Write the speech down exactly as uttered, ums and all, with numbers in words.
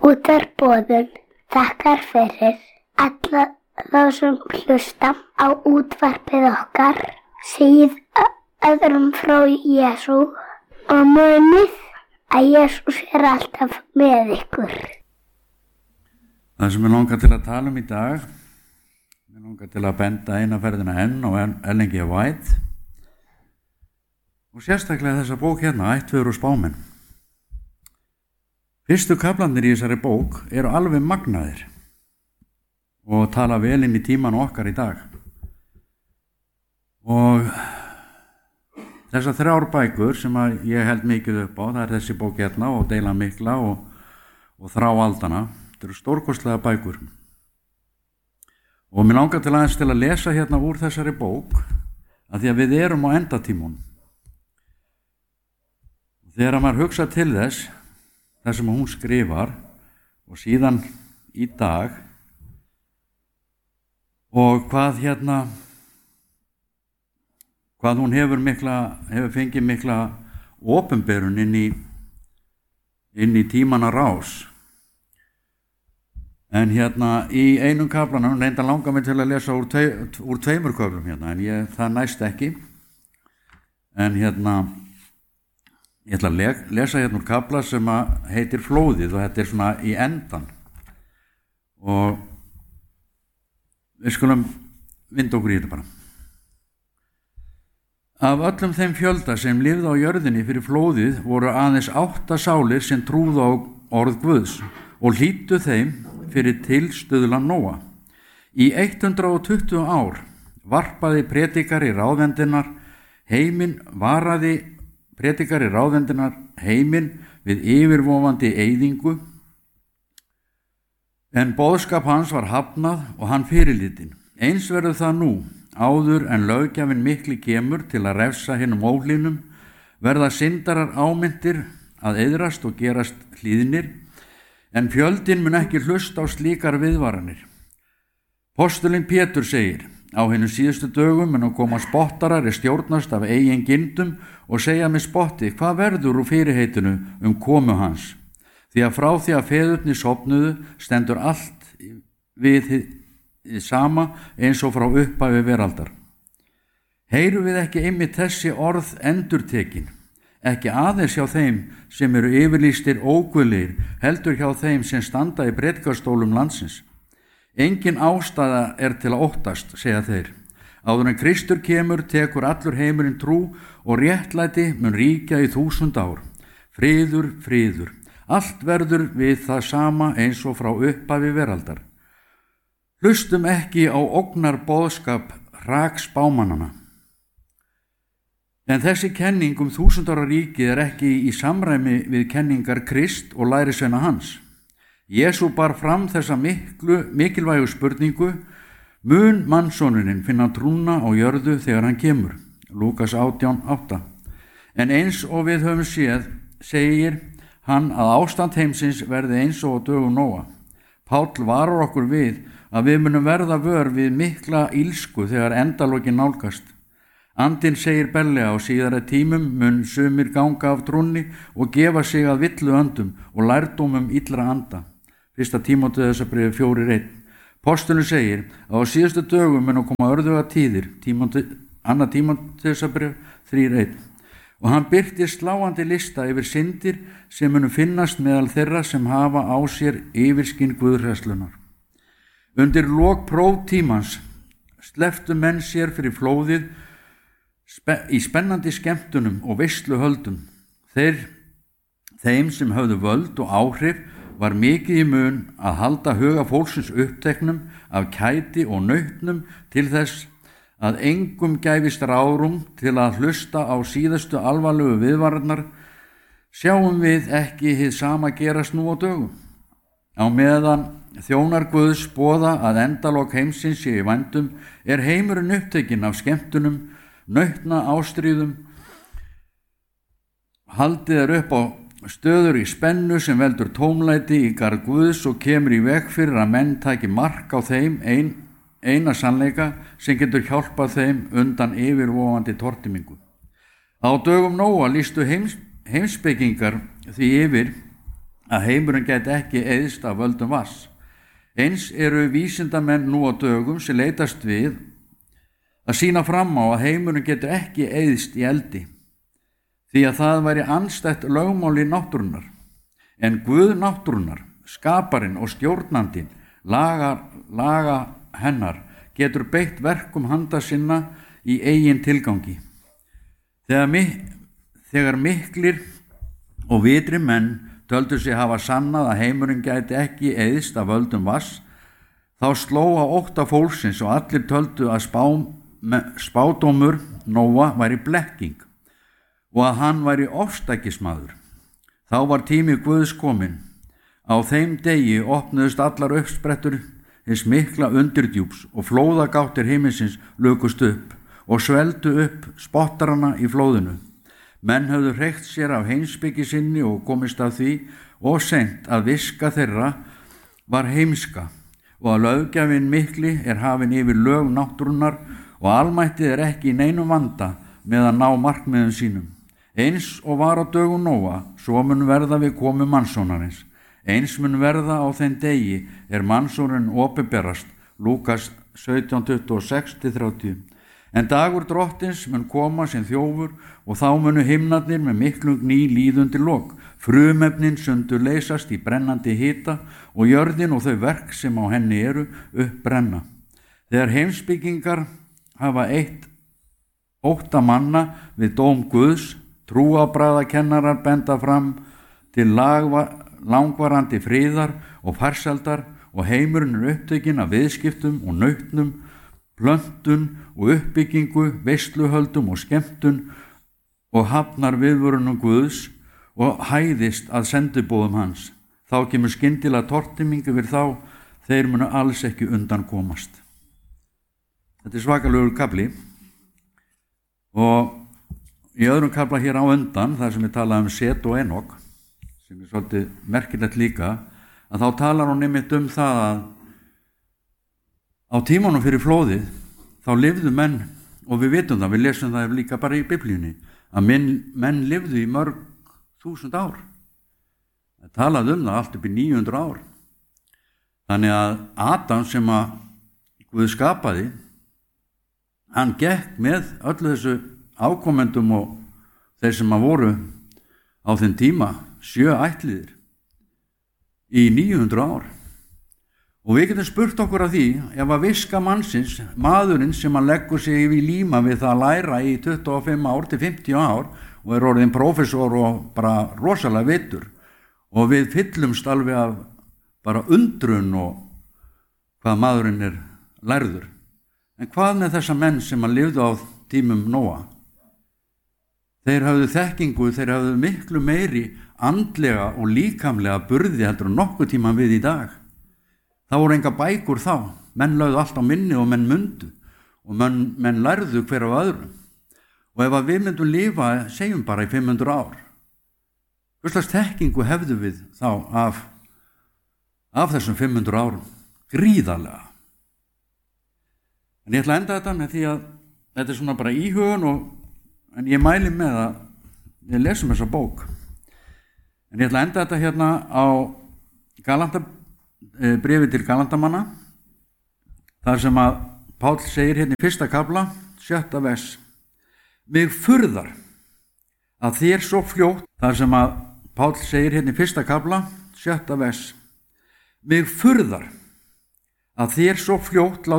Útvarpsboðun þakkar fyrir alla þá sem hlusta á útvarpið okkar, segið öðrum frá Jesú og munið að Jesús er alltaf með ykkur. Það sem ég langar til að tala um í dag, ég langar til að benda eina ferðina enn og Ellen G. White og sérstaklega þessa bók hérna, Ættfeður og spámenn. Fyrstu kaflarnir í þessari bók eru alveg magnaðir og tala vel inn í tíman okkar í dag. Og þessar þrjár bækur sem að ég held mikið upp á, það er þessi bók hérna og Deila mikla og, og Þrá aldana. Þetta eru stórkostlega bækur. Og mér langar til aðeins til að lesa hérna úr þessari bók að því að við erum á endatímun. Þegar maður hugsa til þess, þess sem hún skrifar og síðan í dag og hvað hérna hvað hún hefur mikla hefur fengið mikla opinberun inn í inn í tímanna rás. En hérna í einum kaflanum reynda langar mig til að lesa úr, tve, úr tveimur köflum hérna en ég, það næst ekki. En hérna ég ætla að lesa hérna úr kafla sem að heitir Flóðið og þetta er svona í endan. Og við skulum vinda okkur í þetta bara. Af öllum þeim fjölda sem lifði á jörðinni fyrir flóðið voru aðeins átta sálir sem trúðu á orð Guðs og hlýddu þeim fyrir tilstuðlan Nóa. Í hundrað tuttugu ár varpaði predikari ráðvendinar heiminn varaði predikari ráðvendinar heiminn við yfirvofandi eyðingu en boðskap hans var hafnað og hann fyrirlitinn. Eins verður það nú áður en löggjafinn mikli kemur til að refsa hinum óhlýðnum verða syndarar ámyndir að eyðrast og gerast hlýðnir en fjöldinn mun ekki hlusta á slíkar viðvaranir. Postulinn Pétur segir: á hinum síðustu dögum mun að koma spottarar er stjórnast af eigin gindum og segja með spotti hvað verður úr fyrirheitinu um komu hans. Því að frá því að feðurnir sofnuðu stendur allt við hið sama eins og frá upphafi veraldar. Heyrum við ekki einmitt þessi orð endurtekin, ekki aðeins hjá þeim sem eru yfirlýstir óguðlegir, heldur hjá þeim sem standa í predikastólum landsins. Engin ástæða er til að óttast, segja þeir. Áður en Kristur kemur tekur allur heimurinn trú og réttlæti mun ríkja í þúsund ár. Friður, friður. Allt verður við það sama eins og frá upphafi veraldar. Hlustum ekki á ógnar boðskap raks spámannana. En þessi kenning um þúsundara ríkið er ekki í samræmi við kenningar Krist og lærisveina hans. Jesú bar fram þessa miklu, mikilvægu spurningu: mun mannssonunin finna trúna á jörðu þegar hann kemur? Lúkas átján átta. En eins og við höfum séð, segir hann að ástand heimsins verði eins og á dögum Nóa. Páll varar okkur við að við munum verða vör við mikla ílsku þegar endalokin nálgast. Andinn segir bellega á síðara tímum mun sumir ganga af trúnni og gefa sig að villu öndum og lærdómum illra anda. Fyrsta Tímóteusarbréf fjórir einn. Postulinn segir að á síðustu dögum mun að koma örðuga tíðir, annað Tímóteusarbréf þrír einn. Og hann birtir sláandi lista yfir syndir sem munu finnast meðal þeirra sem hafa á sér yfirskinn guðhræðslunnar. Undir lok próftímans slepptu menn sér fyrir flóðið í spennandi skemmtunum og veisluhöldum. Þeir, þeim sem höfðu völd og áhrif var mikið í mun að halda huga fólksins uppteknum af kæti og nautnum til þess að engum gæfist ráðrúm til að hlusta á síðustu alvarlegu viðvaranir. Sjáum við ekki hið sama gerast nú á dögum? Á meðan þjónar Guðs boða að endalok heimsins sé í vændum er heimurinn upptekinn af skemmtunum, nautna ástríðum. Haldið er upp á stöður í spennu sem veldur tómlæti í garð Guðs og kemur í veg fyrir að menn taki mark á þeim ein, eina sannleika sem getur hjálpað þeim undan yfirvofandi tortimingu. Á dögum Nóa lýstu heims, heimspekingar því yfir að heimurinn gæti ekki eyðst af völdum vatns. Eins eru vísindamenn nú á dögum sem leitast við að sýna fram á að heimurinn getur ekki eyðst í eldi, því að það væri andstætt lögmáli náttúrunnar. En Guð náttúrunnar, skaparinn og stjórnandinn, laga, laga hennar, getur beitt verkum handa sinna í eigin tilgangi. Þegar, mi- þegar miklir og vitri menn töldu sig hafa sannað að heimurinn gæti ekki eyðst af völdum vatns, þá sló á ótta fólksins og allir töldu að spá, spádómur Nóa væri blekking og að hann væri ofstækismaður. Þá var tími Guðs kominn. Á þeim degi opnuðust allar uppsprettur hins mikla undirdjúps og flóðagáttir himinsins lukust upp og sveldu upp spottarana í flóðinu. Menn höfðu hreykt sér af heimspeki sinni og komist að því og seint að viska þeirra var heimska og að löggjafinn mikli er hafinn yfir lög náttúrunnar og almættið er ekki í neinum vanda með að ná markmiðum sínum. Eins og var á dögum Nóa, svo mun verða við komu mannsonarins. Eins mun verða á þeim degi er mannsonarinn opinberast, Lúkas sautján tuttugu og sex til þrjátíu. En dagur drottins mun koma sem þjófur og þá munu himnarnir með miklum gný líðundi lok. Frumefnin sundur leysast í brennandi hita og jörðin og þau verk sem á henni eru uppbrenna. Þegar heimsbyggingar hafa eitt ótta manna við dóm Guðs, trúarbragðakennarar benda fram til lagva, langvarandi friðar og farsældar og heimurinn er upptekinn af viðskiptum og nautnum, plöntun og uppbyggingu, veisluhöldum og skemmtun og hafnar viðvörunum Guðs og hæðist að sendiboðum hans. Þá kemur skyndilega tortímingu við þá, þeir munu alls ekki undan komast. Þetta er svakalegur kafli og í öðrum kafla hér á undan, þar sem við talaðum um Set og Enok, sem er svolítið merkilegt líka, að þá talar hún einmitt um það að á tímanum fyrir flóðið þá lifðu menn, og við vitum það, við lesum það líka bara í Biblíunni, að menn, menn lifðu í mörg þúsund ár. Það talaði um það allt upp í níu hundruð ár. Þannig að Adam sem að Guð skapaði, hann gekk með öllu þessu ákomendum og þeir sem að voru á þeim tíma sjö ættliðir í níu hundruð ár. Og við getum spurt okkur af því, ef að viska mannsins, maðurinn sem að leggur sig yfir líma við það að læra í tuttugu og fimm ár til fimmtíu ár og er orðinn prófessor og bara rosalega vitur og við fyllumst alveg af bara undrun og hvað maðurinn er lærður. En hvað með þessa menn sem að lifðu á tímum Nóa? Þeir hafðu þekkingu, þeir hafðu miklu meiri andlega og líkamlega burði heldur en nokkuð tíma við í dag. Það voru enga bækur þá, menn lögðu allt á minni og menn mundu og menn, menn lærðu hver af öðrum. Og ef að við myndum lifa, segjum bara í fimm hundruð ár, hvers slags þekkingu hefðu við þá af, af þessum fimm hundruð árum? Gríðarlega. En ég ætla að enda þetta með því að þetta er svona bara íhugun og en ég mæli með að við lesum þessa bók. En ég ætla að enda þetta hérna á Galanta bréfi til Galantamanna, þar sem að Páll segir hérna í fyrsta kafla, sjötta vers: Mig furðar að þér svo fljótt, þar sem að Páll segir hérna í fyrsta kafla, sjötta vers: Mig furðar að þér svo fljótt